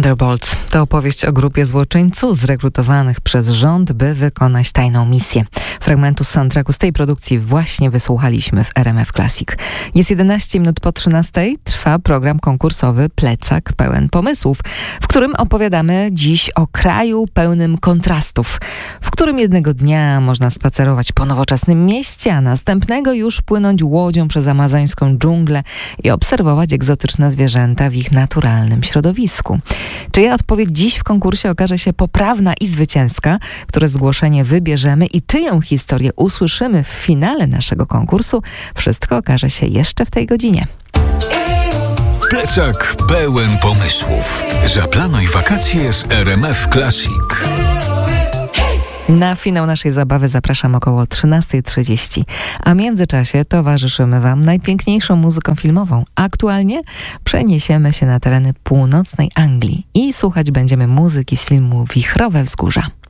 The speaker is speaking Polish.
Thunderbolts to opowieść o grupie złoczyńców zrekrutowanych przez rząd, by wykonać tajną misję. Fragmentu z soundtracku z tej produkcji właśnie wysłuchaliśmy w RMF Classic. Jest 11 minut po 13. Trwa program konkursowy Plecak pełen pomysłów, w którym opowiadamy dziś o kraju pełnym kontrastów, w którym jednego dnia można spacerować po nowoczesnym mieście, a następnego już płynąć łodzią przez amazońską dżunglę i obserwować egzotyczne zwierzęta w ich naturalnym środowisku. Czyja odpowiedź dziś w konkursie okaże się poprawna i zwycięska, które zgłoszenie wybierzemy i czyją historię usłyszymy w finale naszego konkursu, wszystko okaże się jeszcze w tej godzinie. Plecak pełen pomysłów. Zaplanuj wakacje z RMF Classic. Na finał naszej zabawy zapraszam około 13:30, a w międzyczasie towarzyszymy Wam najpiękniejszą muzyką filmową. Aktualnie przeniesiemy się na tereny północnej Anglii i słuchać będziemy muzyki z filmu Wichrowe Wzgórza.